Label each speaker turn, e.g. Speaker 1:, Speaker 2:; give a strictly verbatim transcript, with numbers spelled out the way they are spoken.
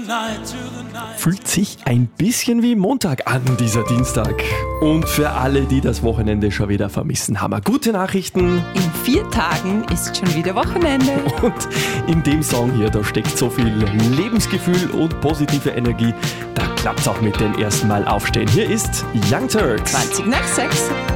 Speaker 1: Fühlt sich ein bisschen wie Montag an, dieser Dienstag. Und für alle, die das Wochenende schon wieder vermissen, haben wir gute Nachrichten.
Speaker 2: In vier Tagen ist schon wieder Wochenende.
Speaker 1: Und in dem Song hier, da steckt so viel Lebensgefühl und positive Energie. Da klappt's auch mit dem ersten Mal aufstehen. Hier ist Young Turks.
Speaker 2: zwanzig nach sechs.